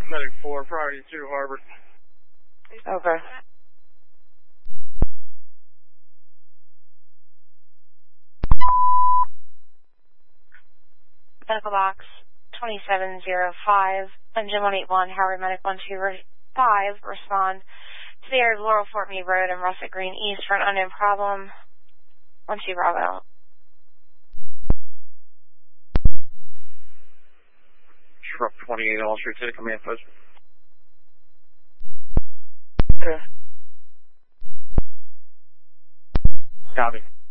Medic 4, priority 2, Harbor. Okay. Medical box 2705, engine 181, Howard Medic 125, respond to the area of Laurel Fort Meade Road and Russet Green East for an unknown problem. 12 Bravo. Truck 28 All Street to the command post. Okay. Copy.